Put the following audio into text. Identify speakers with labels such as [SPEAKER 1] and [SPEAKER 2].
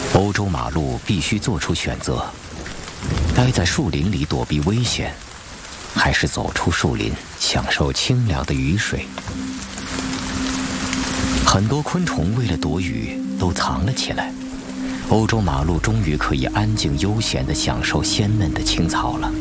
[SPEAKER 1] 欧洲马鹿必须做出选择：待在树林里躲避危险，还是走出树林享受清凉的雨水。很多昆虫为了躲雨都藏了起来，欧洲马鹿终于可以安静悠闲地享受鲜嫩的青草了。